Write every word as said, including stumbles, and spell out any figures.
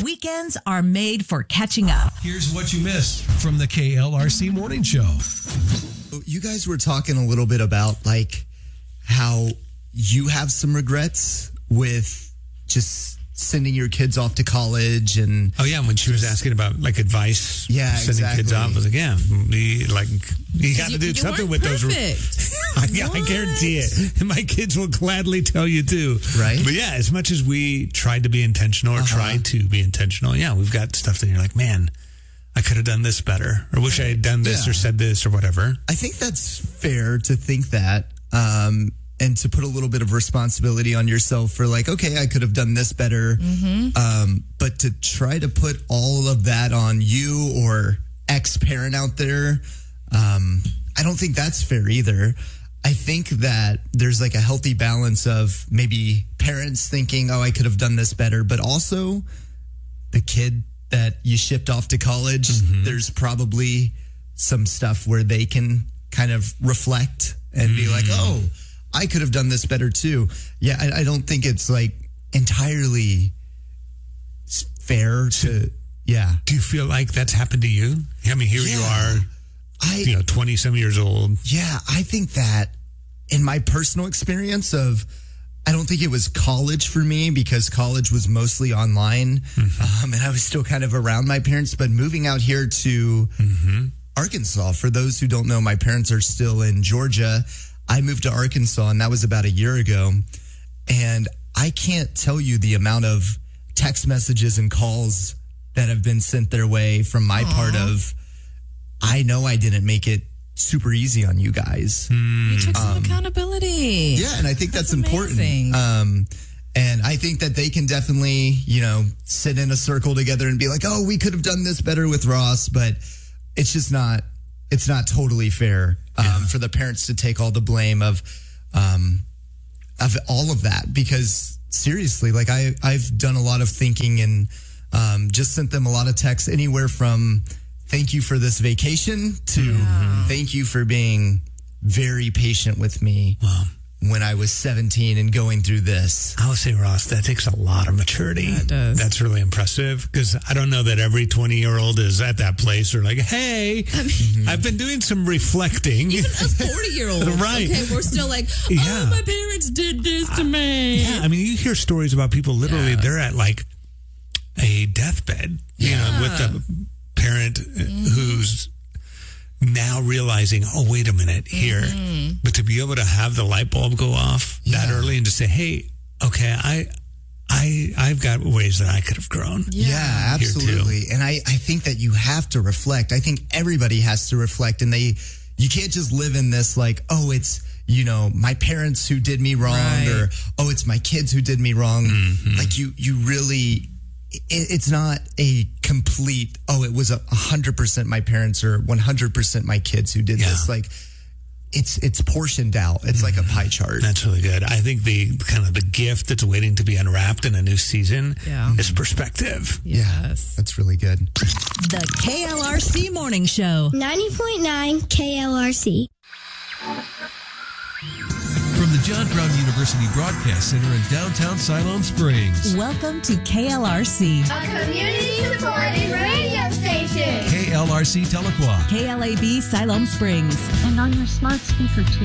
Weekends are made for catching up. Here's what you missed from the K L R C Morning Show. You guys were talking a little bit about like how you have some regrets with just sending your kids off to college and oh yeah, when she was asking about like advice, yeah, sending exactly. kids off, I was like, yeah, we, like you got to do you something with perfect. those. I, yeah, I guarantee it. My kids will gladly tell you too, right? But yeah, as much as we tried to be intentional or uh-huh. tried to be intentional, yeah, we've got stuff that you're like, man, I could have done this better, or wish I had done this, yeah. or said this, or whatever. I think that's fair to think that. Um, And to put a little bit of responsibility on yourself for like, okay, I could have done this better. Mm-hmm. Um, but to try to put all of that on you or ex-parent out there, um, I don't think that's fair either. I think that there's like a healthy balance of maybe parents thinking, oh, I could have done this better, but also the kid that you shipped off to college, mm-hmm. there's probably some stuff where they can kind of reflect and mm-hmm. be like, oh, I could have done this better too. Yeah, I, I don't think it's like entirely fair to, yeah. Do you feel like that's happened to you? I mean, here yeah. you are, I, you know, twenty some years old. Yeah, I think that in my personal experience of, I don't think it was college for me because college was mostly online mm-hmm. um, and I was still kind of around my parents, but moving out here to mm-hmm. Arkansas, for those who don't know, my parents are still in Georgia. I moved to Arkansas, and that was about a year ago. And I can't tell you the amount of text messages and calls that have been sent their way from my Aww. part of, I know I didn't make it super easy on you guys. You took some um, accountability. Yeah, and I think that's, that's important. Amazing. Um, and I think that they can definitely, you know, sit in a circle together and be like, oh, we could have done this better with Ross, but it's just not, it's not totally fair. Um, yeah. For the parents to take all the blame of, um, of all of that, because seriously, like I, I've done a lot of thinking and, um, just sent them a lot of texts anywhere from thank you for this vacation to yeah. thank you for being very patient with me. Wow. When I was seventeen and going through this. I would say, Ross, that takes a lot of maturity. Yeah, it does. That's really impressive because I don't know that every twenty-year-old is at that place or like, hey, I mean, I've been doing some reflecting. Even us forty-year-olds. Right. Okay, we're still like, oh, yeah. my parents did this to me. Yeah, I mean, you hear stories about people literally, yeah. they're at like a deathbed, you yeah. know, with a parent mm. who's now realizing, oh, wait a minute here. Mm-hmm. But to be able to have the light bulb go off yeah. that early and to say, hey, okay, I, I, I've got ways that I could have grown. Yeah, yeah absolutely. And I, I think that you have to reflect. I think everybody has to reflect, and they, you can't just live in this like, oh, it's, you know, my parents who did me wrong right. or, oh, it's my kids who did me wrong. Mm-hmm. Like you, you really, it's not a complete, oh, it was a hundred percent my parents or one hundred percent my kids who did yeah. this. Like it's, it's portioned out. It's mm-hmm. like a pie chart. That's really good. I think the kind of the gift that's waiting to be unwrapped in a new season yeah. is perspective. Yes. Yeah, that's really good. The K L R C Morning Show. ninety point nine K L R C. From the John Brown University Broadcast Center in downtown Siloam Springs. Welcome to K L R C. A community-supported radio station. K L R C Tahlequah. K L A B Siloam Springs. And on your smart speaker, too.